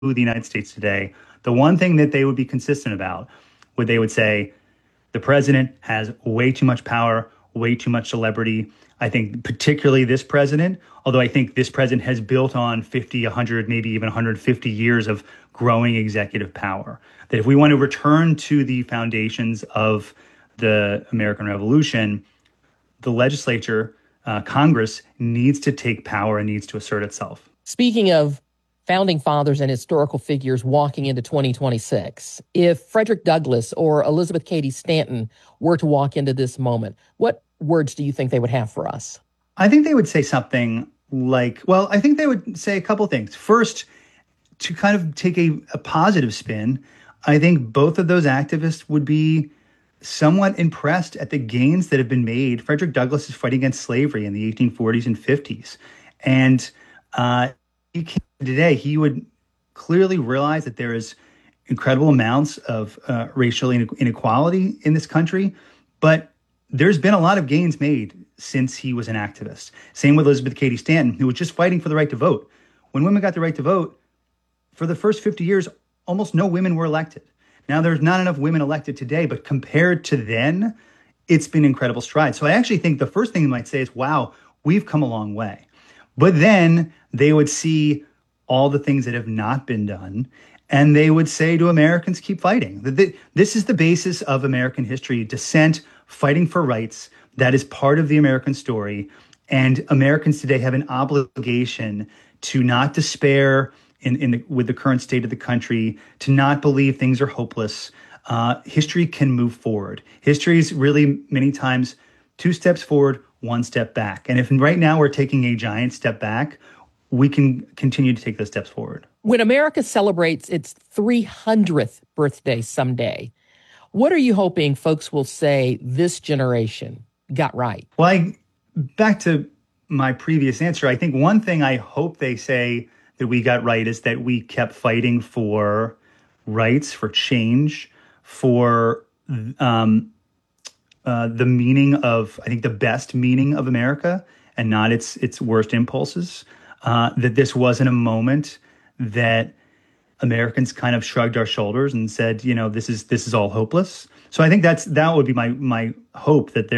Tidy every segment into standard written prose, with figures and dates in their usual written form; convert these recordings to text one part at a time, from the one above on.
the United States today, the one thing that they would be consistent about, would they would say, the president has way too much power, way too much celebrity. I think particularly this president, although I think this president has built on 50, 100, maybe even 150 years of growing executive power. That if we want to return to the foundations of the American Revolution, the legislature, Congress, needs to take power and needs to assert itself. Speaking of founding fathers and historical figures walking into 2026, if Frederick Douglass or Elizabeth Cady Stanton were to walk into this moment, what words do you think they would have for us? I think they would say something like, well, I think they would say a couple things. First, to kind of take a positive spin, I think both of those activists would be somewhat impressed at the gains that have been made. Frederick Douglass is fighting against slavery in the 1840s and 50s. And today, he would clearly realize that there is incredible amounts of racial inequality in this country, but there's been a lot of gains made since he was an activist. Same with Elizabeth Cady Stanton, who was just fighting for the right to vote. When women got the right to vote, for the first 50 years, almost no women were elected. Now, there's not enough women elected today, but compared to then, it's been incredible strides. So I actually think the first thing they might say is, wow, we've come a long way. But then they would see all the things that have not been done, and they would say to Americans, keep fighting. This is the basis of American history, dissent, fighting for rights. That is part of the American story. And Americans today have an obligation to not despair with the current state of the country, to not believe things are hopeless. History can move forward. History is really many times 2 steps forward, 1 step back. And if right now we're taking a giant step back, we can continue to take those steps forward. When America celebrates its 300th birthday someday, what are you hoping folks will say this generation got right? Well, back to my previous answer, I think one thing I hope they say that we got right is that we kept fighting for rights, for change, for the meaning of, I think, the best meaning of America and not its worst impulses. That this wasn't a moment that Americans kind of shrugged our shoulders and said, this is all hopeless. So I think that would be my hope, that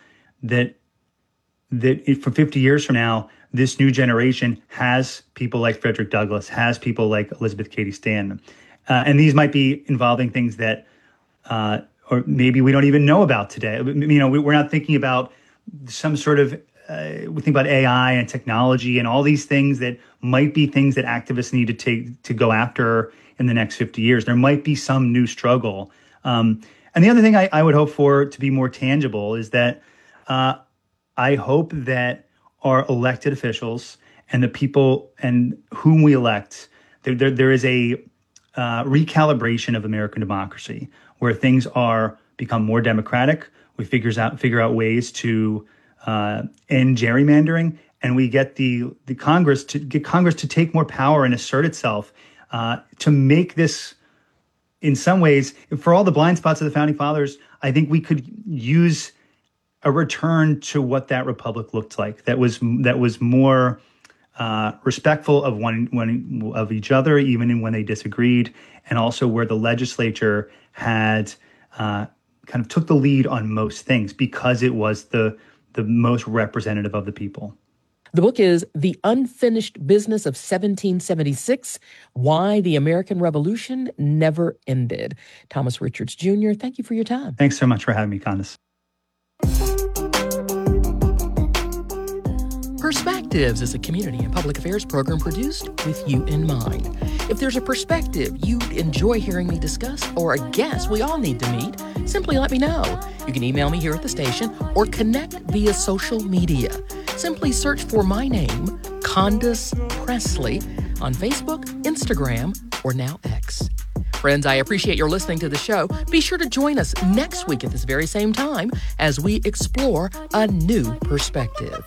that for 50 years from now, this new generation has people like Frederick Douglass, has people like Elizabeth Cady Stanton. And these might be involving things that, or maybe we don't even know about today. We're not thinking about some sort of, we think about AI and technology and all these things that might be things that activists need to go after in the next 50 years. There might be some new struggle. And the other thing I would hope for to be more tangible is that I hope that our elected officials and the people and whom we elect, there is a recalibration of American democracy where things become more democratic. We figure out ways to end gerrymandering, and we get the Congress to take more power and assert itself to make this, in some ways, for all the blind spots of the Founding Fathers, I think we could use a return to what that republic looked like. That was more respectful of each other, even when they disagreed, and also where the legislature had kind of took the lead on most things because it was the most representative of the people. The book is The Unfinished Business of 1776, Why the American Revolution Never Ended. Thomas Richards Jr., thank you for your time. Thanks so much for having me, Candace. Perspectives is a community and public affairs program produced with you in mind. If there's a perspective you'd enjoy hearing me discuss or a guest we all need to meet, simply let me know. You can email me here at the station or connect via social media. Simply search for my name, Candace Presley, on Facebook, Instagram, or now X. Friends, I appreciate your listening to the show. Be sure to join us next week at this very same time as we explore a new perspective.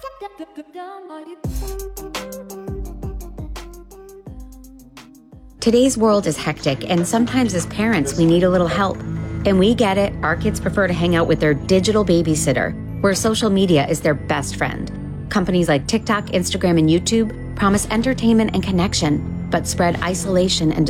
Today's world is hectic, and sometimes as parents, we need a little help. And we get it. Our kids prefer to hang out with their digital babysitter, where social media is their best friend. Companies like TikTok, Instagram, and YouTube promise entertainment and connection. but spread isolation and